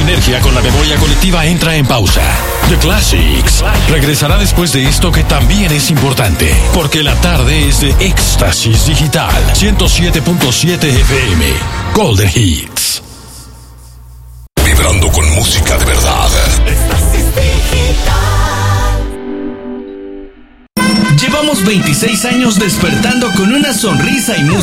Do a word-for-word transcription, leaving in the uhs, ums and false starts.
energía con la memoria colectiva entra en pausa. The Classics regresará después de esto que también es importante, porque la tarde es de Éxtasis Digital. ciento siete punto siete F M. Golden Hits. Vibrando con música de verdad. Éxtasis Digital. Llevamos veintiséis años despertando con una sonrisa y música.